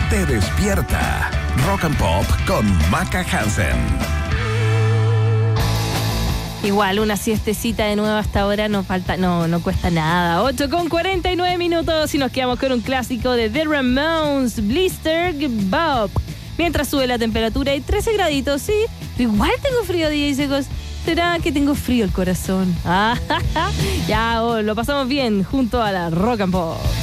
te despierta. Rock and Pop con Maca Hansen. Igual una siestecita de nuevo hasta ahora no cuesta nada. 8:49 y nos quedamos con un clásico de The Ramones, Blister Bob. Mientras sube la temperatura hay 13 graditos, sí, pero igual tengo frío, DJ Secos. ¿Será que tengo frío el corazón? Ya, lo pasamos bien junto a la Rock and Pop.